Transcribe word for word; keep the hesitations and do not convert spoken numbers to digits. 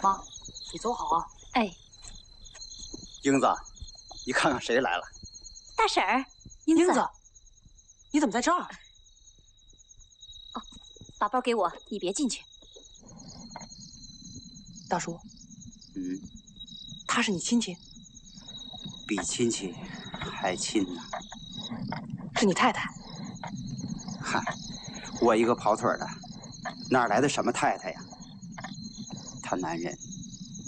妈，你走好啊。 哎， 英子，你看看谁来了？ 大婶儿， 英子，你怎么在这儿？哦， 把包给我，你别进去。 大叔， 嗯， 他是你亲戚？ 比亲戚还亲呢。 是你太太？ 嗨，我一个跑腿的，哪来的什么太太呀？他男人